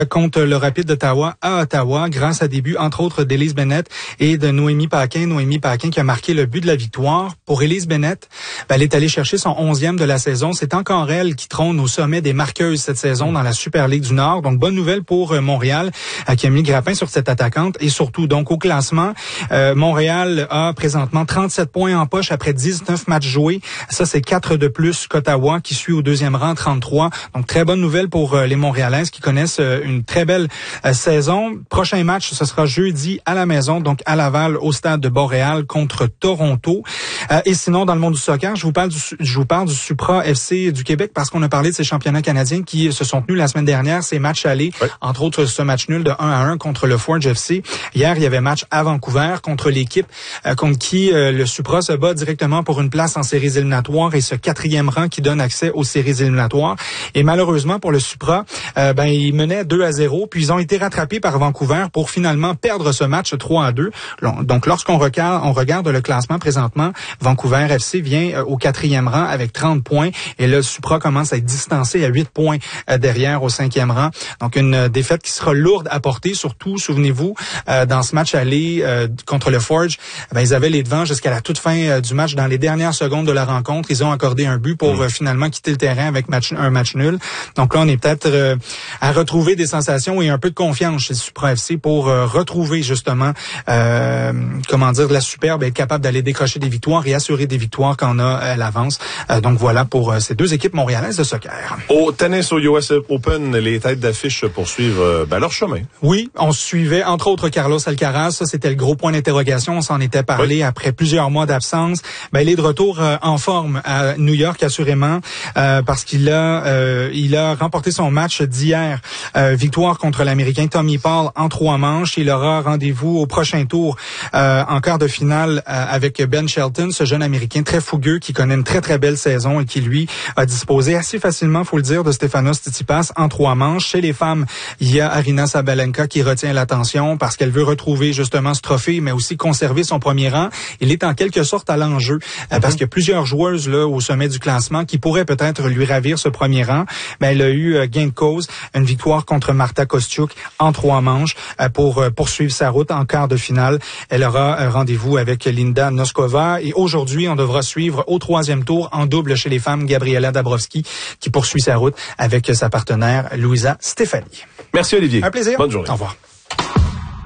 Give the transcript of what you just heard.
contre le Rapide d'Ottawa à Ottawa grâce à des buts, entre autres, d'Elise Bennett et de Noémie Paquin. Noémie Paquin qui a marqué le but de la victoire. Pour Elise Bennett, elle est allée chercher son 11e de la saison. C'est encore elle qui trône au sommet des marqueuses cette saison dans la Super Ligue du Nord. Donc, bonne nouvelle pour Montréal qui a mis le grappin sur cette attaquante. Et surtout, donc, au classement, Montréal a présentement 37 points en poche après 19 matchs joués. Ça, c'est 4 de plus qu'Ottawa qui suit au deuxième rang, 33. Donc, très bonne nouvelle pour les Montréalaises qui connaissent une très belle saison. Prochain match, ce sera jeudi à la maison, donc à Laval, au stade de Montréal contre Toronto. Et sinon, dans le monde du soccer, je vous parle du Supra FC du Québec parce qu'on a parlé de ces championnats canadiens qui se sont tenus la semaine dernière, ces matchs allés, entre autres ce match nul de 1-1 contre le Forge FC. Hier, il y avait match à Vancouver contre l'équipe contre qui le Supra se bat directement pour une place en séries éliminatoires et ce 4e rang qui donne accès aux séries éliminatoires. Et malheureusement pour le Supra, ils menaient 2-0, puis ils ont été rattrapés par Vancouver pour finalement perdre ce match 3-2. Donc lorsqu'on regarde le classement présentement, Vancouver FC vient au 4e rang avec 30 points et le Supra commence à être distancé à 8 points derrière au 5e rang. Donc une défaite qui sera lourde à porter, surtout, souvenez-vous, dans ce match aller contre le Forge, ils avaient les devants jusqu'à la toute fin du match. Dans les dernières secondes de la rencontre, ils ont accordé un but pour finalement quitter le terrain avec un match nul. Donc là, on est peut-être à retrouver des sensations et un peu de confiance chez le Supra FC pour retrouver justement, de la superbe, être capable d'aller décrocher des victoires et assurer des victoires quand on a l'avance. Donc voilà pour ces deux équipes montréalaises de soccer. Au tennis, au US Open, les têtes d'affiche poursuivent leur chemin. Oui, on suivait entre autres Carlos Alcaraz. Ça, c'était le gros point d'interrogation. On s'en était parlé après plusieurs mois d'absence. Il est de retour en forme à New York, assurément, parce qu'il a remporté son match d'hier. Victoire contre l'Américain Tommy Paul en 3 manches. Il aura rendez-vous au prochain tour en quart de finale avec Ben Shelton, ce jeune Américain très fougueux qui connaît une très très belle saison et qui lui a disposé assez facilement, faut le dire, de Stefanos Tsitsipas en 3 manches. Chez les femmes, il y a Aryna Sabalenka qui retient l'attention parce qu'elle veut retrouver justement ce trophée, mais aussi conserver son premier rang. Il est en quelque sorte à l'enjeu parce qu'il y a plusieurs joueuses là au sommet du classement qui pourraient peut-être lui ravir ce premier rang. Elle a eu gain de cause, une victoire contre Marta Kostyuk en 3 manches pour poursuivre sa route en quart de finale. Elle aura rendez-vous avec Linda Noskova et aujourd'hui, on devra suivre au 3e tour en double chez les femmes Gabriela Dabrowski qui poursuit sa route avec sa partenaire Louisa Stefani. Merci Olivier. Un plaisir. Bonne journée. Au revoir.